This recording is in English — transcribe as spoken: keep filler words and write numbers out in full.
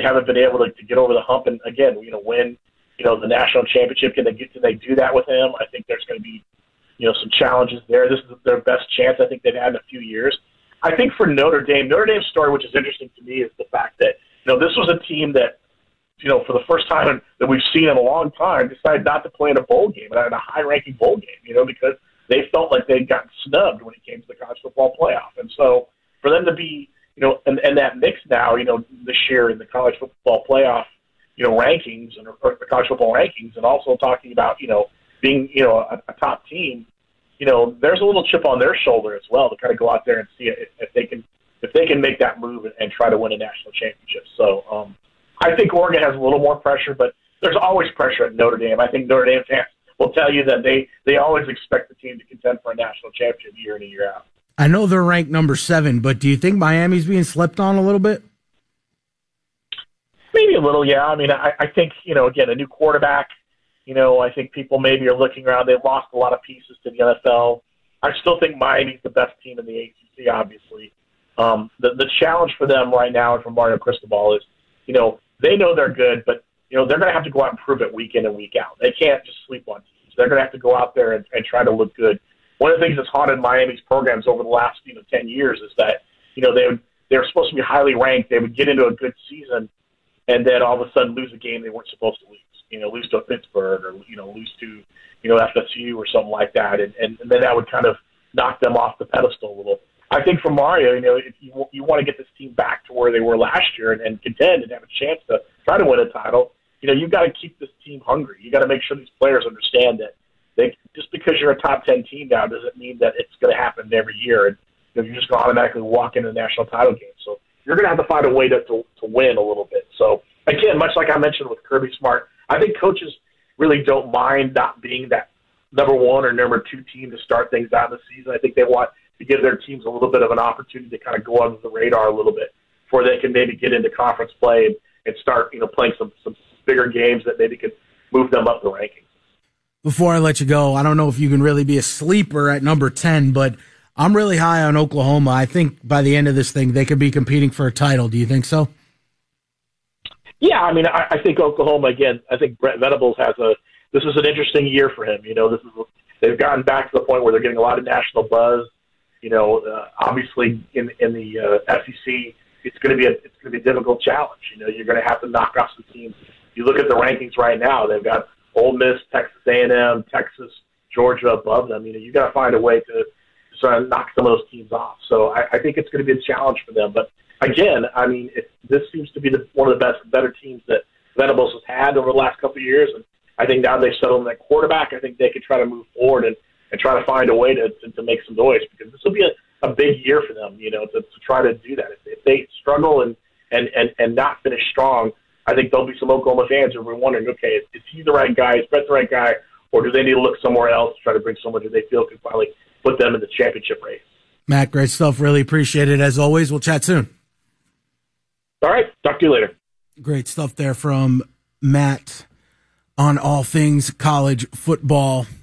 haven't been able to, to get over the hump and, again, you know, win, you know, the national championship. Can they, get, can they do that with him? I think there's going to be, you know, some challenges there. This is their best chance I think they've had in a few years. I think for Notre Dame, Notre Dame's story, which is interesting to me, is the fact that, you know, this was a team that, you know, for the first time that we've seen in a long time, decided not to play in a bowl game, and a high-ranking bowl game, you know, because they felt like they'd gotten snubbed when it came to the college football playoff. And so for them to be, you know, and, and that mix now, you know, this year in the college football playoff, you know, rankings and or the college football rankings, and also talking about, you know, being, you know, a, a top team, you know, there's a little chip on their shoulder as well to kind of go out there and see if, if they can if they can make that move and, and try to win a national championship. So um, I think Oregon has a little more pressure, but there's always pressure at Notre Dame. I think Notre Dame fans will tell you that they, they always expect the team to contend for a national championship year in and year out. I know they're ranked number seven, but do you think Miami's being slept on a little bit? Maybe a little, yeah. I mean, I, I think, you know, again, a new quarterback, you know, I think people maybe are looking around. They've lost a lot of pieces to the N F L. I still think Miami's the best team in the A C C, obviously. Um, the, the challenge for them right now and for Mario Cristobal is, you know, they know they're good, but, you know, they're going to have to go out and prove it week in and week out. They can't just sleep on teams. They're going to have to go out there and, and try to look good. One of the things that's haunted Miami's programs over the last, you know, ten years is that, you know, they would, they were supposed to be highly ranked. They would get into a good season and then all of a sudden lose a game they weren't supposed to lose. You know, lose to Pittsburgh or, you know, lose to, you know, F S U or something like that. And, and, and then that would kind of knock them off the pedestal a little. I think for Mario, you know, if you, you want to get this team back to where they were last year and, and contend and have a chance to try to win a title, you know, you've got to keep this team hungry. You got to make sure these players understand that they, just because you're a top ten team now doesn't mean that it's going to happen every year. And you know, you're just going to automatically walk into the national title game. So you're going to have to find a way to, to, to win a little bit. So, again, much like I mentioned with Kirby Smart, I think coaches really don't mind not being that number one or number two team to start things out in the season. I think they want to give their teams a little bit of an opportunity to kind of go under the radar a little bit before they can maybe get into conference play and, and start, you know, playing some, some bigger games that maybe could move them up the rankings. Before I let you go, I don't know if you can really be a sleeper at number ten, but I'm really high on Oklahoma. I think by the end of this thing, they could be competing for a title. Do you think so? Yeah, I mean, I, I think Oklahoma, again, I think Brent Venables has a – this is an interesting year for him. You know, this is they've gotten back to the point where they're getting a lot of national buzz. You know, uh, obviously in in the uh, S E C, it's going to be a it's going to be a difficult challenge. You know, you're going to have to knock off some teams. You look at the rankings right now; they've got Ole Miss, Texas A and M, Texas, Georgia above them. You know, you got to find a way to sort of knock some of those teams off. So I, I think it's going to be a challenge for them. But again, I mean, it, this seems to be the, one of the best, better teams that Venables has had over the last couple of years, and I think now they've settled on that quarterback. I think they could try to move forward and, and try to find a way to, to, to make some noise, because this will be a, a big year for them, you know, to, to try to do that. If, if they struggle and, and, and, and not finish strong, I think there'll be some Oklahoma fans who are wondering, okay, is, is he the right guy? Is Brett the right guy? Or do they need to look somewhere else to try to bring someone who they feel can finally put them in the championship race? Matt, great stuff. Really appreciate it. As always, we'll chat soon. All right. Talk to you later. Great stuff there from Matt on all things college football.